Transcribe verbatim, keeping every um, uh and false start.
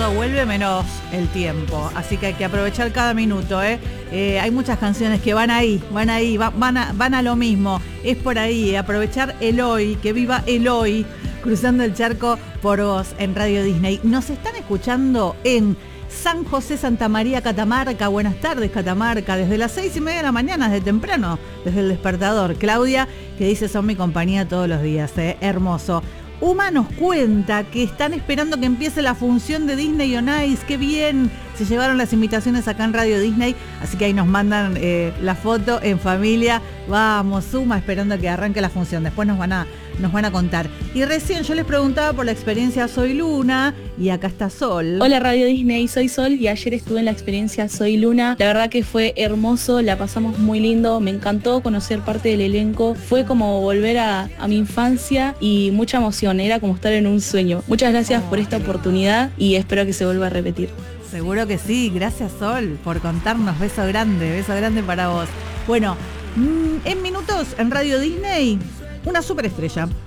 todo vuelve menos el tiempo, así que hay que aprovechar cada minuto, ¿eh? Eh, hay muchas canciones que van ahí, van ahí, va, van, a, van a lo mismo, es por ahí, aprovechar el hoy, que viva el hoy, cruzando el charco por vos en Radio Disney. Nos están escuchando en San José, Santa María, Catamarca. Buenas tardes, Catamarca, desde las seis y media de la mañana, desde temprano, desde el despertador. Claudia, que dice, son mi compañía todos los días, ¿eh? Hermoso. Uma nos cuenta que están esperando que empiece la función de Disney on Ice. ¡Qué bien! Se llevaron las invitaciones acá en Radio Disney, así que ahí nos mandan eh, la foto en familia. Vamos, Uma, esperando que arranque la función. Después nos van a, nos van a contar. Y recién yo les preguntaba por la experiencia Soy Luna, y acá está Sol. Hola Radio Disney, soy Sol y ayer estuve en la experiencia Soy Luna. La verdad que fue hermoso, la pasamos muy lindo, me encantó conocer parte del elenco. Fue como volver a, a mi infancia y mucha emoción, era como estar en un sueño. Muchas gracias oh, por esta oportunidad y espero que se vuelva a repetir. Seguro que sí, gracias Sol por contarnos. Beso grande, beso grande para vos. Bueno, en minutos en Radio Disney, una superestrella.